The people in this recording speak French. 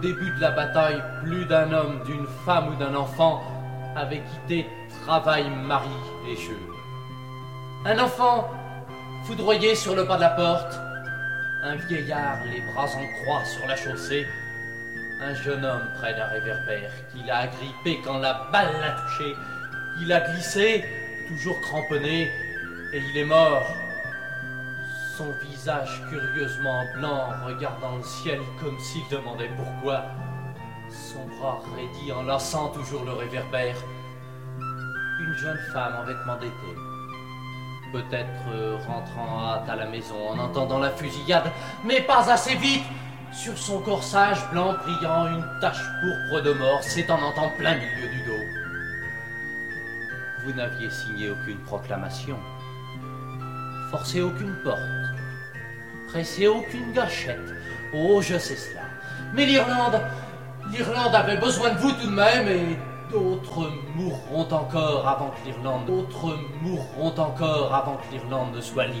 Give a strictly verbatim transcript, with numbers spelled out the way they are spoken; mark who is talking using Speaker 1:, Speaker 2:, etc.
Speaker 1: Début de la bataille, plus d'un homme, d'une femme ou d'un enfant avait quitté travail, mari et jeu. Un enfant foudroyé sur le pas de la porte, un vieillard les bras en croix sur la chaussée, un jeune homme près d'un réverbère qui l'a agrippé quand la balle l'a touché. Il a glissé, toujours cramponné, et il est mort. Son visage curieusement blanc, regardant le ciel comme s'il demandait pourquoi. Son bras raidi, enlaçant toujours le réverbère. Une jeune femme en vêtements d'été. Peut-être euh, rentrant en hâte à la maison en entendant la fusillade, mais pas assez vite. Sur son corsage blanc brillant, une tache pourpre de mort s'étendant en plein milieu du dos. Vous n'aviez signé aucune proclamation, forcé aucune porte, pressé aucune gâchette. Oh, je sais cela. Mais l'Irlande, l'Irlande avait besoin de vous tout de même, et d'autres mourront encore avant que l'Irlande, d'autres mourront encore avant que l'Irlande ne soit libre.